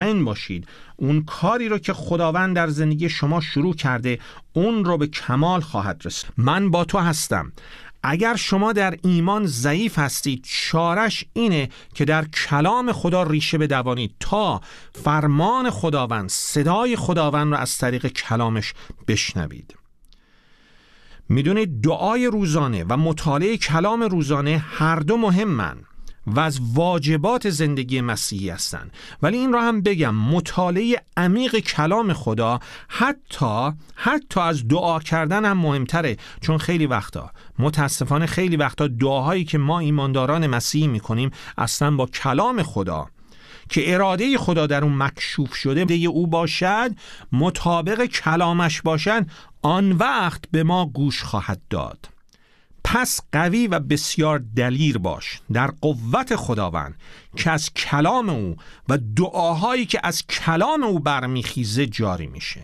مطمئن باشید اون کاری رو که خداوند در زندگی شما شروع کرده اون رو به کمال خواهد رسوند. من با تو هستم. اگر شما در ایمان ضعیف هستید، چارش اینه که در کلام خدا ریشه بدوانید تا فرمان خداوند، صدای خداوند رو از طریق کلامش بشنوید. میدونید دعای روزانه و مطالعه کلام روزانه هر دو مهمن و از واجبات زندگی مسیحی هستند. ولی این را هم بگم مطالعه عمیق کلام خدا حتی از دعا کردن هم مهمتره، چون متاسفانه خیلی وقتا دعاهایی که ما ایمانداران مسیحی میکنیم اصلا با کلام خدا که اراده خدا در اون مکشوف شده او باشد، مطابق کلامش باشد، آن وقت به ما گوش خواهد داد. پس قوی و بسیار دلیر باش در قوت خداوند که از کلام او و دعاهایی که از کلام او برمیخیزه جاری میشه.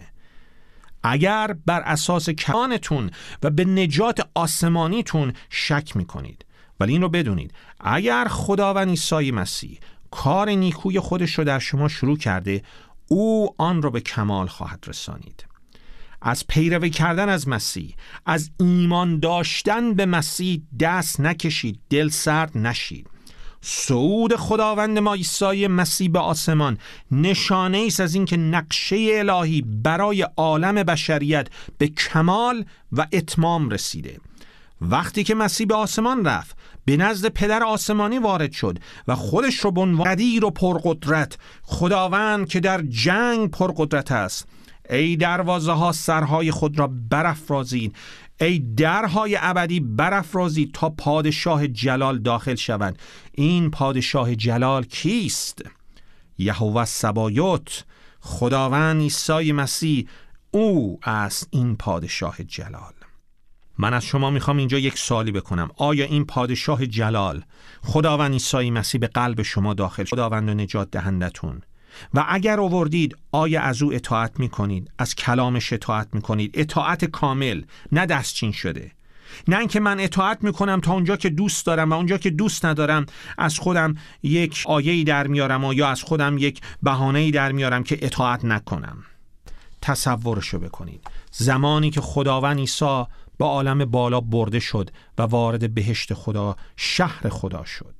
اگر بر اساس کلامتون و به نجات آسمانیتون شک میکنید، ولی این رو بدونید اگر خداوند عیسی مسیح کار نیکوی خودش رو در شما شروع کرده، او آن رو به کمال خواهد رسانید. از پیروی کردن از مسیح، از ایمان داشتن به مسیح دست نکشید، دل سرد نشید. صعود خداوند ما عیسی مسیح به آسمان نشانه ایست از این که نقشه الهی برای عالم بشریت به کمال و اتمام رسیده. وقتی که مسیح به آسمان رفت، به نزد پدر آسمانی وارد شد و خودش رو به عنوان قدیر و پرقدرت، خداوند که در جنگ پرقدرت است، ای دروازه ها سرهای خود را برافرازید، ای درهای ابدی برافرازید تا پادشاه جلال داخل شوند. این پادشاه جلال کیست؟ یهوه سبایوت، خداوند عیسی مسیح، او است این پادشاه جلال. من از شما میخوام اینجا یک سوالی بکنم. آیا این پادشاه جلال، خداوند عیسی مسیح، به قلب شما داخل شد؟ خداوند و نجات دهندتون؟ و اگر آوردید، آیا از او اطاعت میکنید؟ از کلامش اطاعت میکنید؟ اطاعت کامل، نه دستچین شده. نه اینکه من اطاعت میکنم تا اونجا که دوست دارم و اونجا که دوست ندارم از خودم یک آیه‌ای در میارم و یا از خودم یک بهانه‌ای در میارم که اطاعت نکنم. تصورشو بکنید زمانی که خداوند عیسی با عالم بالا برده شد و وارد بهشت خدا، شهر خدا شد.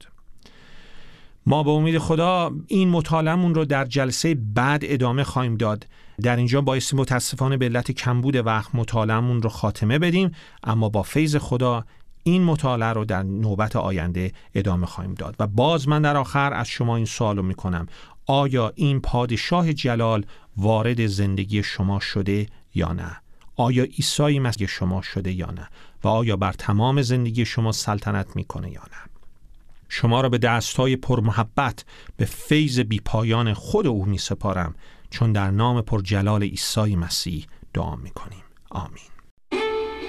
ما به امید خدا این مطالعه‌مون رو در جلسه بعد ادامه خواهیم داد. در اینجا بایستی متاسفانه به علت کمبود وقت مطالعه‌مون رو خاتمه بدیم، اما با فیض خدا این مطالعه رو در نوبت آینده ادامه خواهیم داد. و باز من در آخر از شما این سوال رو میکنم: آیا این پادشاه جلال وارد زندگی شما شده یا نه؟ آیا عیسی مسیح شما شده یا نه؟ و آیا بر تمام زندگی شما سلطنت میکنه یا نه؟ شما را به دستای پرمحبت به فیض بیپایان خود او می سپارم، چون در نام پرجلال عیسی مسیح دعا می کنیم. آمین.